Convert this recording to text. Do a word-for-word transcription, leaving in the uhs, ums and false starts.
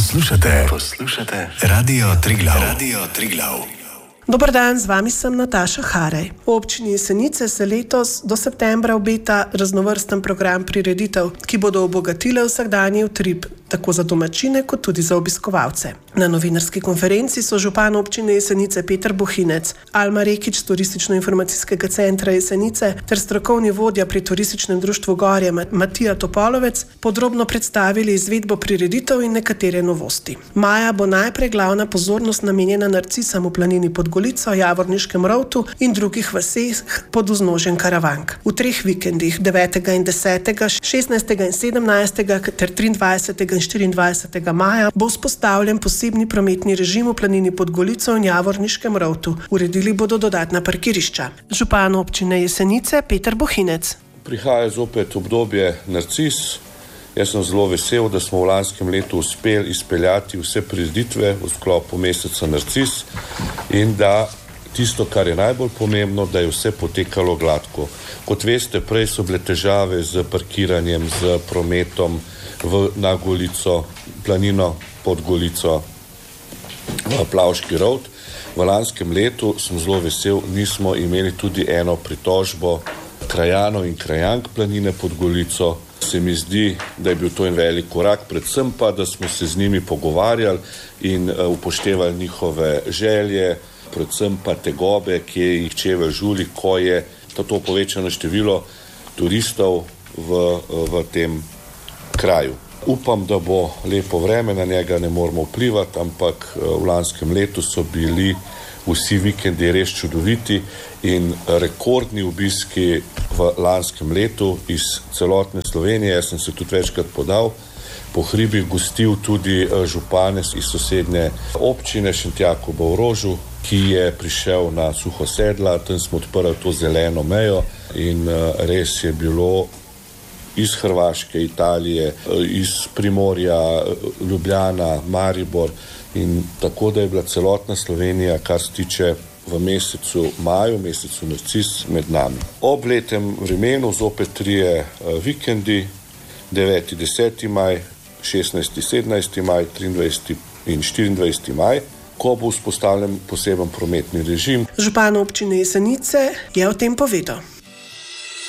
Poslušate, poslušate Radio Triglav. Radio Triglav. Dober dan, z vami sem Nataša Harej. V občini Jesenice se letos do septembra obeta raznovrsten program prireditev, ki bodo obogatile vsakdanji utrip, tako za domačine, kot tudi za obiskovalce. Na novinarski konferenci so župan občine Jesenice Peter Bohinec, Alma Rekič z Turistično-informacijskega centra Jesenice ter strokovni vodja pri Turističnem društvu Gorje Matija Topolovec podrobno predstavili izvedbo prireditev in nekatere novosti. Maja bo najprej glavna pozornost namenjena narcisam v planini pod Golico, Javorniškem rovtu in drugih vaseh pod vznožjem Karavank. V treh vikendih, devetega in desetega, šestnajstega in sedemnajstega ter triindvajsetega in štiriindvajsetega maja, bo vzpostavljen posebni prometni režim v planini pod Golico in Javorniškem rovtu. Uredili bodo dodatna parkirišča. Župan občine Jesenice Peter Bohinec. Prihaja zopet obdobje narcis. Jaz sem zelo vesel, da smo v lanskem letu uspeli izpeljati vse prireditve v sklopu meseca narcis in da tisto, kar je najbolj pomembno, da je vse potekalo gladko. Kot veste, prej so bile težave z parkiranjem, z prometom v, na Golico, planino pod Golico, v Plavški rovt. V lanskem letu sem zelo vesel, nismo imeli tudi eno pritožbo krajanov in krajank planine pod Golico. Se mi zdi, da je bil to en velik korak, predvsem pa, da smo se z njimi pogovarjali in upoštevali njihove želje, predvsem pa tegobe, ki jih čevelj žuli, ko je to povečano število turistov v, v tem kraju. Upam, da bo lepo vreme, na njega ne moramo vplivati, ampak v lanskem letu so bili vsi vikendi res čudoviti in rekordni obiski v lanskem letu iz celotne Slovenije. Jaz sem se tudi večkrat podal po hribih, gostil tudi župane iz sosednje občine Šentjakova v Rožu, ki je prišel na Suho sedla, tam smo odprli to zeleno mejo in res je bilo iz Hrvaške, Italije, iz Primorja, Ljubljana, Maribor in tako, da je bila celotna Slovenija, kar se tiče v mesecu maju, mesecu narcis med nami. Ob letem vremenu zopet trije vikendi, deveti, deseti maj, šestnajsti, sedemnajsti maj, triindvajseti in štiriindvajseti maj, ko bo vzpostavljen poseben prometni režim. Župan občine Jesenice je o tem povedal.